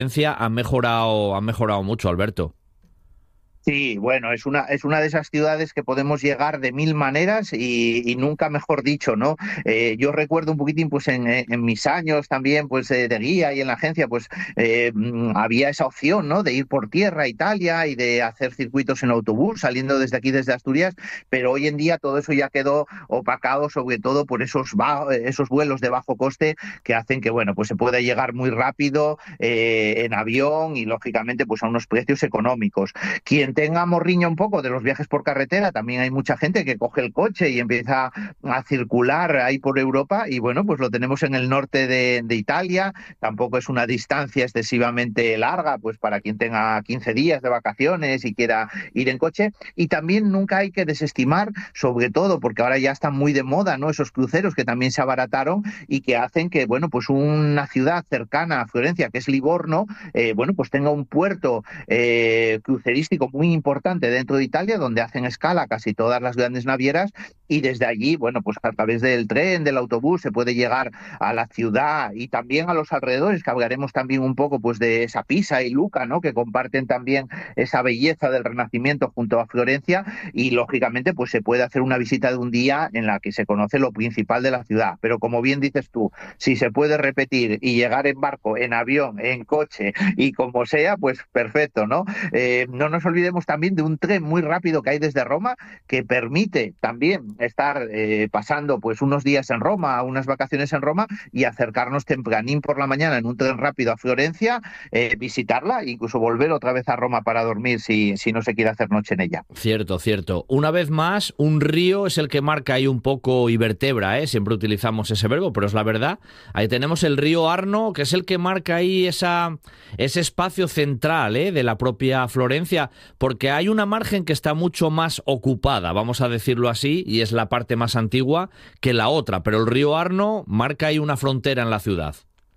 Han mejorado mucho, Alberto. Sí, bueno, es una de esas ciudades que podemos llegar de mil maneras y nunca mejor dicho, ¿no? Yo recuerdo un poquitín, pues en mis años también, pues de guía y en la agencia, pues había esa opción, ¿no? De ir por tierra a Italia y de hacer circuitos en autobús, saliendo desde aquí, desde Asturias, pero hoy en día todo eso ya quedó opacado, sobre todo por esos vuelos de bajo coste que hacen que, bueno, pues se pueda llegar muy rápido en avión y, lógicamente, pues a unos precios económicos. Quien tenga morriña un poco de los viajes por carretera, también hay mucha gente que coge el coche y empieza a circular ahí por Europa y, bueno, pues lo tenemos en el norte de Italia. Tampoco es una distancia excesivamente larga, pues para quien tenga 15 días de vacaciones y quiera ir en coche. Y también nunca hay que desestimar, sobre todo porque ahora ya están muy de moda, ¿no? Esos cruceros que también se abarataron y que hacen que, bueno, pues una ciudad cercana a Florencia, que es Livorno, bueno, pues tenga un puerto crucerístico muy importante dentro de Italia, donde hacen escala casi todas las grandes navieras, y desde allí, bueno, pues a través del tren, del autobús, se puede llegar a la ciudad y también a los alrededores, que hablaremos también un poco pues de esa Pisa y Luca, ¿no? Que comparten también esa belleza del Renacimiento junto a Florencia, y lógicamente pues se puede hacer una visita de un día en la que se conoce lo principal de la ciudad. Pero como bien dices tú, si se puede repetir y llegar en barco, en avión, en coche y como sea, pues perfecto, ¿no? No nos olvidemos también de un tren muy rápido que hay desde Roma, que permite también estar pasando pues unos días en Roma, unas vacaciones en Roma, y acercarnos tempranín por la mañana en un tren rápido a Florencia, visitarla e incluso volver otra vez a Roma para dormir si no se quiere hacer noche en ella. Cierto, cierto. Una vez más, un río es el que marca ahí un poco y vertebra, ¿eh? Siempre utilizamos ese verbo, pero es la verdad. Ahí tenemos el río Arno, que es el que marca ahí ese espacio central, ¿eh? De la propia Florencia, porque hay una margen que está mucho más ocupada, vamos a decirlo así, y es la parte más antigua que la otra, pero el río Arno marca ahí una frontera en la ciudad.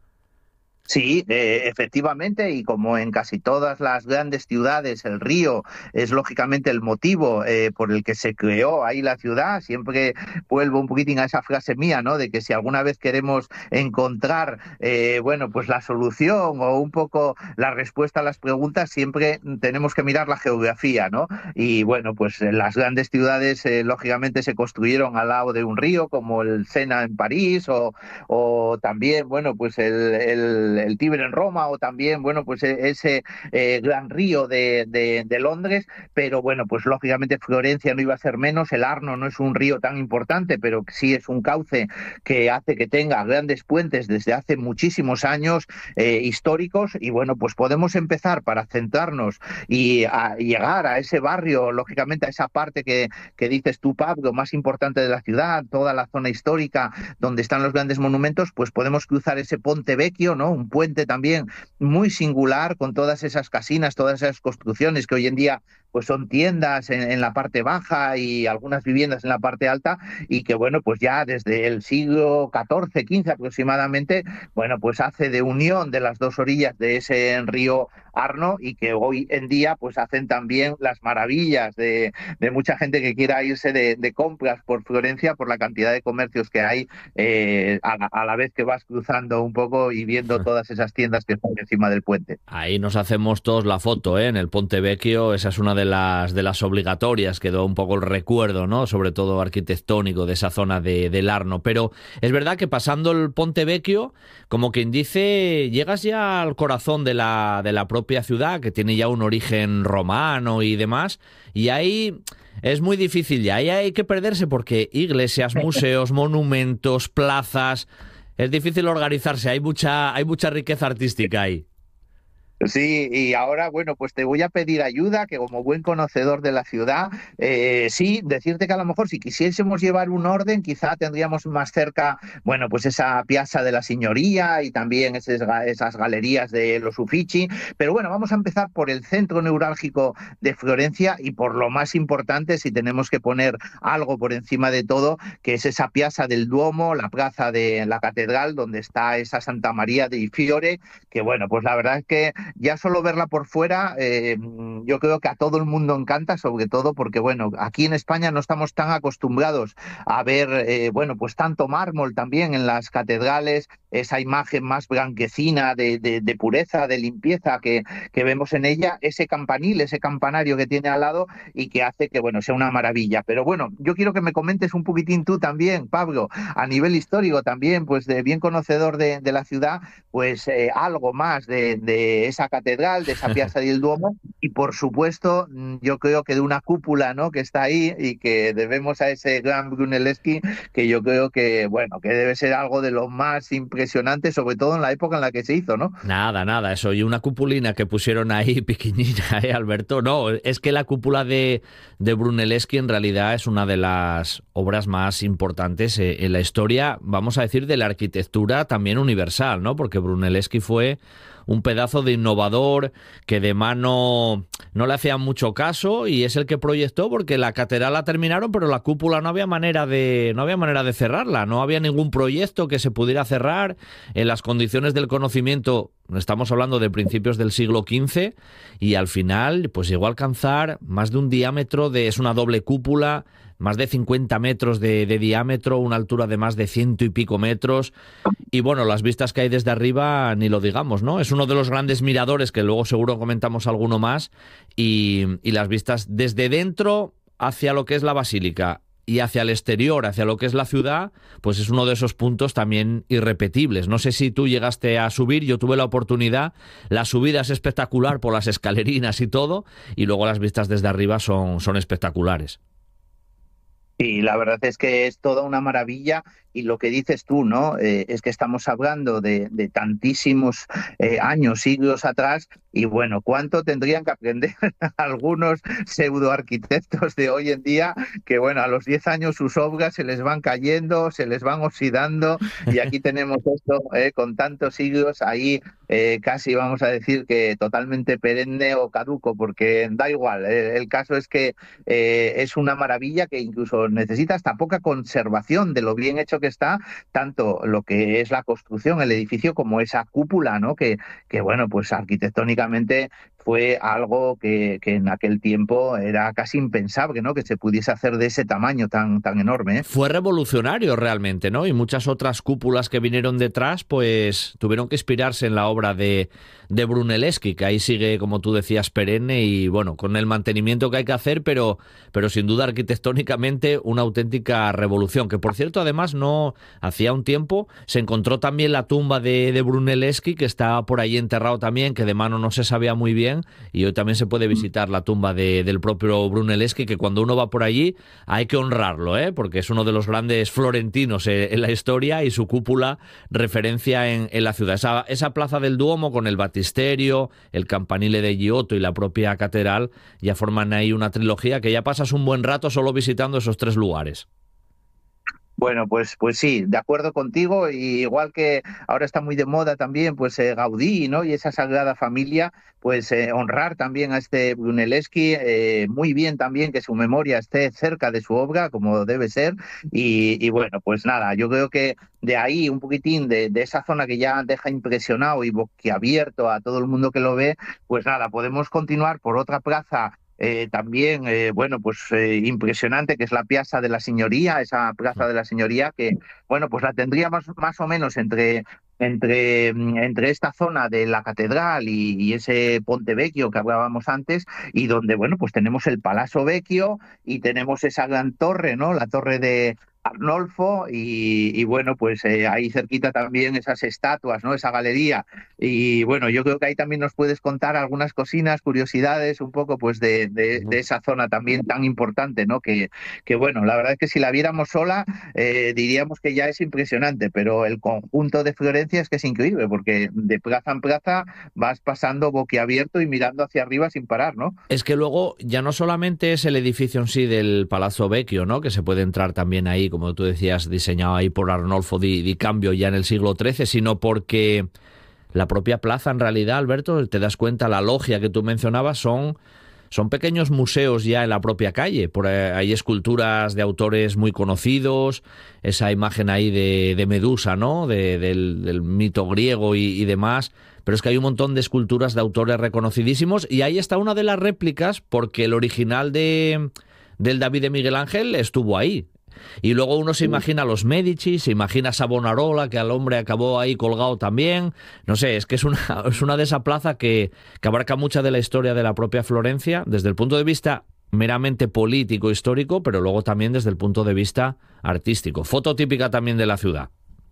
Sí, efectivamente, y como en casi todas las grandes ciudades, el río es lógicamente el motivo por el que se creó ahí la ciudad. Siempre vuelvo un poquitín a esa frase mía, ¿no? De que si alguna vez queremos encontrar, bueno, pues la solución o un poco la respuesta a las preguntas, siempre tenemos que mirar la geografía, ¿no? Y bueno, pues las grandes ciudades, lógicamente, se construyeron al lado de un río, como el Sena en París, o también, bueno, pues el Tíber en Roma, o también, bueno, pues ese gran río de Londres. Pero bueno, pues lógicamente Florencia no iba a ser menos. El Arno no es un río tan importante, pero sí es un cauce que hace que tenga grandes puentes desde hace muchísimos años históricos. Y bueno, pues podemos empezar para centrarnos y a llegar a ese barrio, lógicamente a esa parte que dices tú, Pablo, más importante de la ciudad, toda la zona histórica donde están los grandes monumentos. Pues podemos cruzar ese Ponte Vecchio, ¿no? Un puente también muy singular, con todas esas casinas, todas esas construcciones que hoy en día pues son tiendas en la parte baja y algunas viviendas en la parte alta, y que, bueno, pues ya desde el siglo XIV, XV aproximadamente, bueno, pues hace de unión de las dos orillas de ese río Arno, y que hoy en día pues hacen también las maravillas de mucha gente que quiera irse de compras por Florencia, por la cantidad de comercios que hay, a la vez que vas cruzando un poco y viendo todas esas tiendas que están encima del puente. Ahí nos hacemos todos la foto, ¿eh? En el Ponte Vecchio. Esa es una de las obligatorias, quedó un poco el recuerdo, ¿no? Sobre todo arquitectónico de esa zona del Arno. Pero es verdad que pasando el Ponte Vecchio, como quien dice, llegas ya al corazón de la propia ciudad, que tiene ya un origen romano y demás, y ahí es muy difícil ya, ahí hay que perderse porque iglesias, museos, monumentos, plazas, es difícil organizarse, hay mucha riqueza artística ahí. Sí, y ahora, bueno, pues te voy a pedir ayuda, que como buen conocedor de la ciudad, sí, decirte que a lo mejor si quisiésemos llevar un orden, quizá tendríamos más cerca, bueno, pues esa Piazza de la Signoria y también esas galerías de los Uffizi. Pero bueno, vamos a empezar por el centro neurálgico de Florencia y por lo más importante, si tenemos que poner algo por encima de todo, que es esa Piazza del Duomo, la plaza de la Catedral, donde está esa Santa María dei Fiori, que, bueno, pues la verdad es que ya solo verla por fuera, yo creo que a todo el mundo encanta, sobre todo porque, bueno, aquí en España no estamos tan acostumbrados a ver, bueno, pues tanto mármol también en las catedrales, esa imagen más blanquecina de pureza, de limpieza que vemos en ella, ese campanil, ese campanario que tiene al lado y que hace que, bueno, sea una maravilla. Pero bueno, yo quiero que me comentes un poquitín tú también, Pablo, a nivel histórico también, pues de bien conocedor de la ciudad, pues algo más de esa catedral, de esa Piazza del Duomo y, por supuesto, yo creo que de una cúpula, ¿no?, que está ahí y que debemos a ese gran Brunelleschi, que yo creo que, bueno, que debe ser algo de lo más impresionante, sobre todo en la época en la que se hizo, ¿no? Nada, eso. Y una cupulina que pusieron ahí pequeñina, Alberto? No, es que la cúpula de Brunelleschi en realidad es una de las obras más importantes en la historia, vamos a decir, de la arquitectura también universal, ¿no? Porque Brunelleschi fue un pedazo de innovador que de mano no le hacían mucho caso y es el que proyectó, porque la catedral la terminaron, pero la cúpula no había manera de cerrarla, no había ningún proyecto que se pudiera cerrar en las condiciones del conocimiento. Estamos hablando de principios del siglo XV y al final pues llegó a alcanzar más de un diámetro es una doble cúpula, más de 50 metros de diámetro, una altura de más de 100 y pico metros. Y bueno, las vistas que hay desde arriba, ni lo digamos, ¿no? Es uno de los grandes miradores, que luego seguro comentamos alguno más, y las vistas desde dentro hacia lo que es la basílica y hacia el exterior, hacia lo que es la ciudad, pues es uno de esos puntos también irrepetibles. No sé si tú llegaste a subir, yo tuve la oportunidad, la subida es espectacular por las escalerinas y todo, y luego las vistas desde arriba son espectaculares. Sí, la verdad es que es toda una maravilla y lo que dices tú, ¿no? Es que estamos hablando de tantísimos años, siglos atrás y bueno, ¿cuánto tendrían que aprender algunos pseudoarquitectos de hoy en día que bueno, a los 10 años sus obras se les van cayendo, se les van oxidando y aquí tenemos esto con tantos siglos ahí casi vamos a decir que totalmente perenne o caduco porque da igual, el caso es que es una maravilla que incluso necesita hasta poca conservación de lo bien hecho que está, tanto lo que es la construcción, el edificio, como esa cúpula, ¿no? Que bueno, pues arquitectónicamente fue algo que en aquel tiempo era casi impensable, ¿no? Que se pudiese hacer de ese tamaño tan enorme, ¿eh? Fue revolucionario realmente, ¿no? Y muchas otras cúpulas que vinieron detrás, pues tuvieron que inspirarse en la obra de Brunelleschi, que ahí sigue, como tú decías, perenne y bueno, con el mantenimiento que hay que hacer, pero sin duda arquitectónicamente una auténtica revolución, que por cierto además no hacía un tiempo se encontró también la tumba de Brunelleschi, que está por ahí enterrado también, que de mano no se sabía muy bien, y hoy también se puede visitar la tumba del propio Brunelleschi, que cuando uno va por allí hay que honrarlo, porque es uno de los grandes florentinos en la historia y su cúpula referencia en la ciudad. Esa plaza del Duomo con el batisterio, el campanile de Giotto y la propia catedral ya forman ahí una trilogía que ya pasas un buen rato solo visitando esos tres lugares. Bueno, pues sí, de acuerdo contigo, y igual que ahora está muy de moda también, pues Gaudí, ¿no? Y esa Sagrada Familia, pues honrar también a este Brunelleschi, muy bien también que su memoria esté cerca de su obra, como debe ser, y bueno, pues nada, yo creo que de ahí un poquitín, de esa zona que ya deja impresionado y boquiabierto a todo el mundo que lo ve, pues nada, podemos continuar por otra plaza también, bueno, pues impresionante, que es la Piazza de la Signoria, esa Plaza de la Signoria, que, bueno, pues la tendríamos más o menos entre esta zona de la catedral y ese Ponte Vecchio que hablábamos antes, y donde, bueno, pues tenemos el Palazzo Vecchio y tenemos esa gran torre, ¿no? La torre de Arnolfo y bueno, pues ahí cerquita también esas estatuas, ¿no? Esa galería. Y bueno, yo creo que ahí también nos puedes contar algunas cocinas, curiosidades, un poco pues de esa zona también tan importante, ¿no? Que bueno, la verdad es que si la viéramos sola diríamos que ya es impresionante, pero el conjunto de Florencia es que es increíble, porque de plaza en plaza vas pasando boquiabierto y mirando hacia arriba sin parar, ¿no? Es que luego ya no solamente es el edificio en sí del Palazzo Vecchio, ¿no? Que se puede entrar también ahí, como tú decías, diseñado ahí por Arnolfo di Cambio ya en el siglo XIII, sino porque la propia plaza, en realidad, Alberto, te das cuenta, la logia que tú mencionabas son son pequeños museos ya en la propia calle. Por ahí hay esculturas de autores muy conocidos, esa imagen ahí de Medusa, ¿no? Del mito griego y demás. Pero es que hay un montón de esculturas de autores reconocidísimos y ahí está una de las réplicas porque el original del David de Miguel Ángel estuvo ahí. Y luego uno se imagina a los Medici, se imagina a Savonarola, que al hombre acabó ahí colgado también. No sé, es que es una de esa plaza que abarca mucha de la historia de la propia Florencia, desde el punto de vista meramente político, histórico, pero luego también desde el punto de vista artístico. Foto típica también de la ciudad.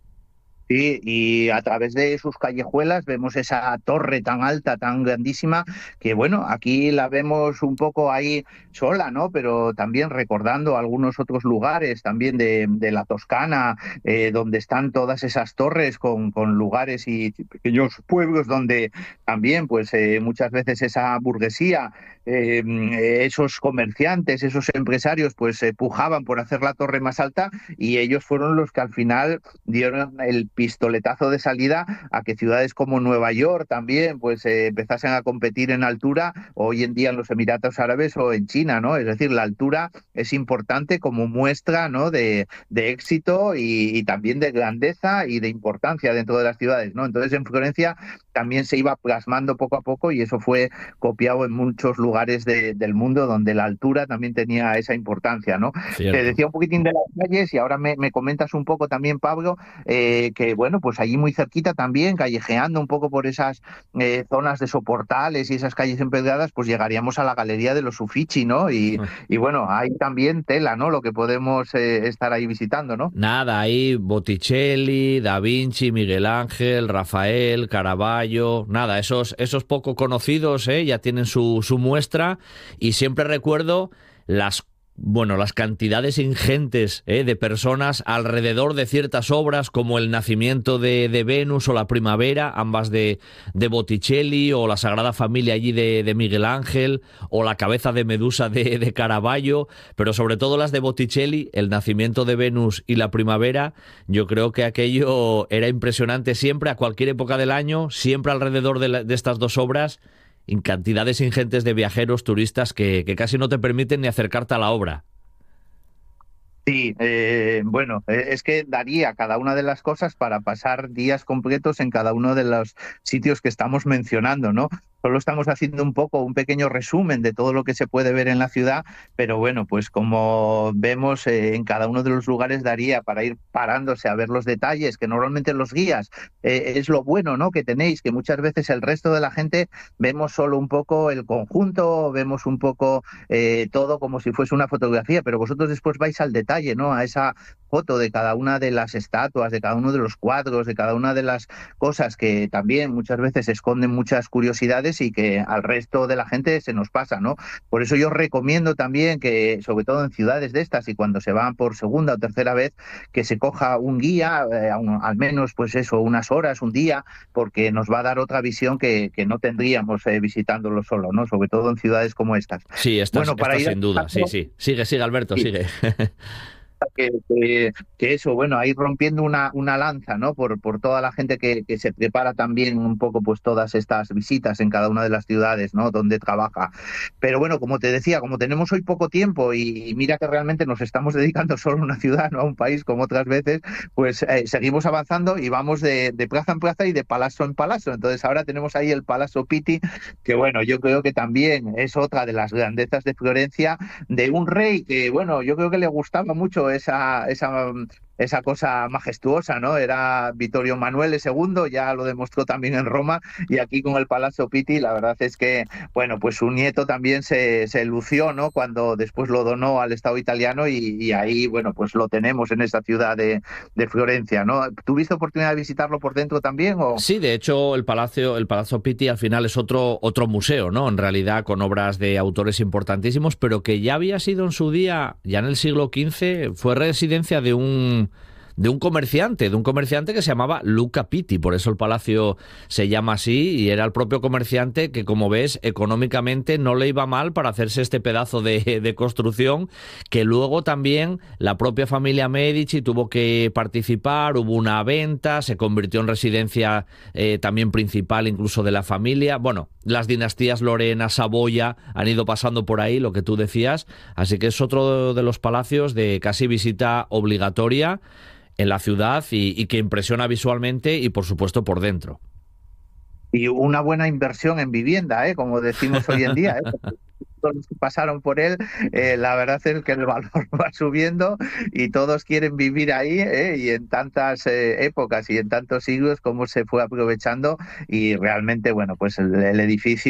Sí, y a través de sus callejuelas vemos esa torre tan alta, tan grandísima, que bueno, aquí la vemos un poco ahí sola, ¿no? Pero también recordando algunos otros lugares también de la Toscana, donde están todas esas torres con lugares y pequeños pueblos donde también, pues muchas veces esa burguesía, esos comerciantes, esos empresarios, pues pujaban por hacer la torre más alta y ellos fueron los que al final dieron el pistoletazo de salida a que ciudades como Nueva York también pues empezasen a competir en altura, hoy en día en los Emiratos Árabes o en China, ¿no? Es decir, la altura es importante como muestra, ¿no? de éxito y también de grandeza y de importancia dentro de las ciudades, ¿no? Entonces en Florencia también se iba plasmando poco a poco y eso fue copiado en muchos lugares del mundo donde la altura también tenía esa importancia, ¿no? Cierto. Te decía un poquitín de las calles y ahora me comentas un poco también, Pablo, que bueno, pues allí muy cerquita también, callejeando un poco por esas zonas de soportales y esas calles empedradas, pues llegaríamos a la Galería de los Uffizi, ¿no? Y bueno, hay también tela, ¿no? Lo que podemos estar ahí visitando, ¿no? Nada, ahí Botticelli, Da Vinci, Miguel Ángel, Rafael, Caravaggio, nada, esos poco conocidos ya tienen su muestra y siempre recuerdo las cantidades ingentes de personas alrededor de ciertas obras como El nacimiento de Venus o La primavera, ambas de Botticelli, o La Sagrada Familia allí de Miguel Ángel, o La cabeza de Medusa de Caravaggio, pero sobre todo las de Botticelli, El nacimiento de Venus y La primavera. Yo creo que aquello era impresionante siempre, a cualquier época del año, siempre alrededor de estas dos obras, en cantidades ingentes de viajeros, turistas que casi no te permiten ni acercarte a la obra. Sí, bueno, es que daría cada una de las cosas para pasar días completos en cada uno de los sitios que estamos mencionando, ¿no? Solo estamos haciendo un pequeño resumen de todo lo que se puede ver en la ciudad, pero bueno, pues como vemos en cada uno de los lugares daría para ir parándose a ver los detalles, que normalmente los guías es lo bueno, ¿no? Que tenéis, que muchas veces el resto de la gente vemos solo un poco el conjunto, vemos un poco todo como si fuese una fotografía, pero vosotros después vais al detalle, ¿no? A esa foto de cada una de las estatuas, de cada uno de los cuadros, de cada una de las cosas que también muchas veces esconden muchas curiosidades y que al resto de la gente se nos pasa, ¿no? Por eso yo recomiendo también que, sobre todo en ciudades de estas y cuando se van por segunda o tercera vez, que se coja un guía, al menos pues eso, unas horas, un día, porque nos va a dar otra visión que no tendríamos visitándolo solo, ¿no? Sobre todo en ciudades como estas. Sí, Bueno, para ir sin duda, sí. Sigue, Alberto, sí. sigue. Que eso, bueno, ahí rompiendo una lanza, ¿no? Por toda la gente que se prepara también un poco, pues todas estas visitas en cada una de las ciudades, ¿no? Donde trabaja. Pero bueno, como te decía, como tenemos hoy poco tiempo y mira que realmente nos estamos dedicando solo a una ciudad, no a un país como otras veces, pues seguimos avanzando y vamos de plaza en plaza y de palazzo en palazzo. Entonces ahora tenemos ahí el Palazzo Pitti, que bueno, yo creo que también es otra de las grandezas de Florencia, de un rey que, bueno, yo creo que le gustaba mucho esa cosa majestuosa, ¿no? Era Vittorio Emanuele II, ya lo demostró también en Roma, y aquí con el Palazzo Pitti, la verdad es que, bueno, pues su nieto también se lució, ¿no? Cuando después lo donó al Estado italiano y ahí, bueno, pues lo tenemos en esa ciudad de Florencia, ¿no? ¿Tuviste oportunidad de visitarlo por dentro también? ¿O? Sí, de hecho, el Palazzo Pitti al final es otro museo, ¿no? En realidad, con obras de autores importantísimos, pero que ya había sido en su día, ya en el siglo XV, fue residencia de un un comerciante que se llamaba Luca Pitti, por eso el palacio se llama así, y era el propio comerciante que, como ves, económicamente no le iba mal para hacerse este pedazo de construcción, que luego también la propia familia Medici tuvo que participar, hubo una venta, se convirtió en residencia también principal incluso de la familia. Bueno, las dinastías Lorena, Saboya han ido pasando por ahí, lo que tú decías, así que es otro de los palacios de casi visita obligatoria en la ciudad y que impresiona visualmente y por supuesto por dentro. Y una buena inversión en vivienda, como decimos hoy en día, todos los que pasaron por él, la verdad es que el valor va subiendo y todos quieren vivir ahí, y en tantas épocas y en tantos siglos cómo se fue aprovechando y realmente, bueno, pues el edificio